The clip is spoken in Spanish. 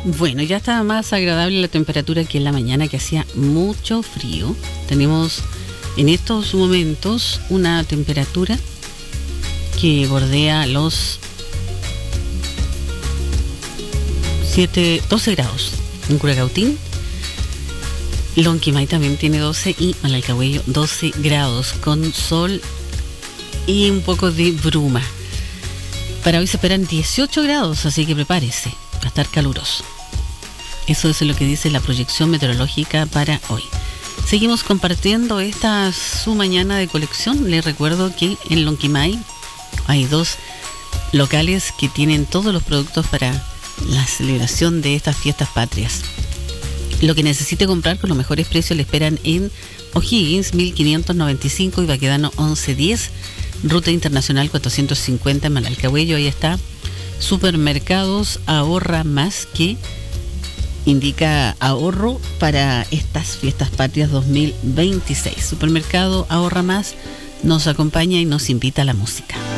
Bueno, ya está más agradable la temperatura que en la mañana, que hacía mucho frío. Tenemos en estos momentos una temperatura que bordea los 12 grados en Curacautín. Lonquimay también tiene 12 y Malalcahuello 12 grados con sol y un poco de bruma. Para hoy se esperan 18 grados, así que prepárese, va a estar caluroso. Eso es lo que dice la proyección meteorológica para hoy. Seguimos compartiendo esta su mañana de colección. Les recuerdo que en Lonquimay hay 2 locales que tienen todos los productos para la celebración de estas fiestas patrias. Lo que necesite comprar con los mejores precios le esperan en O'Higgins 1595 y Baquedano 1110, Ruta Internacional 450 en Malalcahuello. Ahí está Supermercados Ahorra Más, que indica ahorro para estas fiestas patrias 2026. Supermercado Ahorra Más nos acompaña y nos invita a la música.